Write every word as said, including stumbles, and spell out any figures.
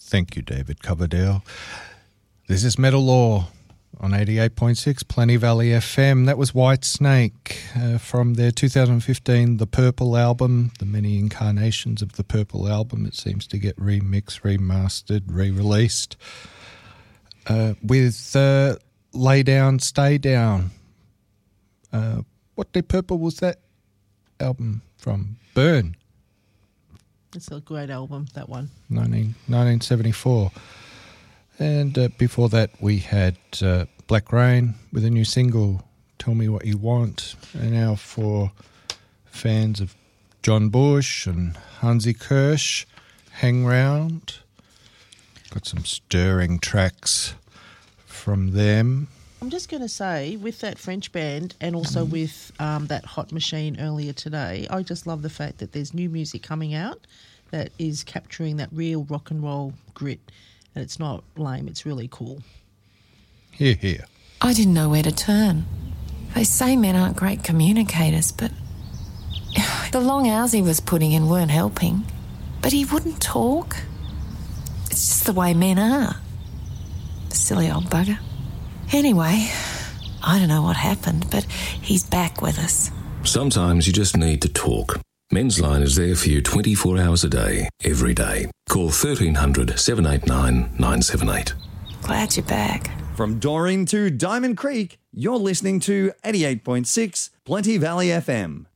Thank you, David Coverdale. This is Metal Law on eighty-eight point six Plenty Valley F M. That was Whitesnake uh, from their two thousand fifteen The Purple album, the many incarnations of the Purple album. It seems to get remixed, remastered, re-released. Uh, with uh, Lay Down, Stay Down. Uh, what Deep Purple was that album from? Burn. It's a great album, that one. nineteen, nineteen seventy-four. And uh, before that, we had uh, Black Rain with a new single, Tell Me What You Want. And now for fans of John Bush and Hansi Kirsch, Hang Round. Got some stirring tracks from them. I'm just going to say, with that French band and also mm. with um, that Hot Machine earlier today, I just love the fact that there's new music coming out that is capturing that real rock and roll grit. And it's not lame, it's really cool. Hear, hear. I didn't know where to turn. They say men aren't great communicators, but the long hours he was putting in weren't helping. But he wouldn't talk. It's just the way men are. Silly old bugger. Anyway, I don't know what happened, but he's back with us. Sometimes you just need to talk. Men's Line is there for you twenty-four hours a day, every day. Call thirteen hundred, seven eight nine, nine seven eight. Glad you're back. From Doreen to Diamond Creek, you're listening to eighty-eight point six Plenty Valley F M.